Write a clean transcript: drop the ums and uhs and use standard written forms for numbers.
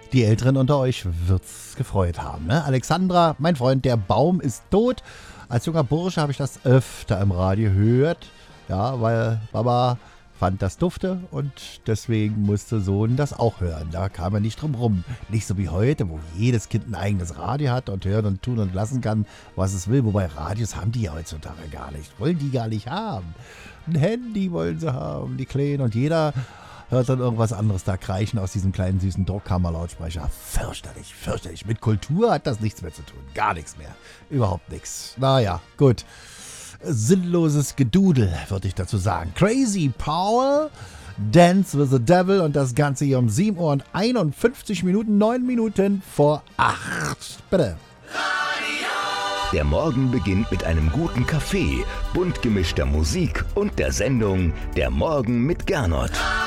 Die Älteren unter euch wird's gefreut haben, ne? Alexandra, mein Freund, der Baum ist tot. Als junger Bursche habe ich das öfter im Radio gehört. Ja, weil Baba fand das dufte und deswegen musste Sohn das auch hören. Da kam er nicht drum rum. Nicht so wie heute, wo jedes Kind ein eigenes Radio hat und hören und tun und lassen kann, was es will. Wobei Radios haben die ja heutzutage gar nicht. Wollen die gar nicht haben. Ein Handy wollen sie haben, die Kleinen. Und jeder hört dann irgendwas anderes da kreischen aus diesem kleinen süßen Druckkammerlautsprecher. Fürchterlich, fürchterlich. Mit Kultur hat das nichts mehr zu tun. Gar nichts mehr. Überhaupt nichts. Naja, gut. Sinnloses Gedudel, würde ich dazu sagen. Crazy Powell, Dance with the Devil und das Ganze hier um 7 Uhr und 51 Minuten, 9 Minuten vor 8. Bitte. Der Morgen beginnt mit einem guten Kaffee, bunt gemischter Musik und der Sendung Der Morgen mit Gernot.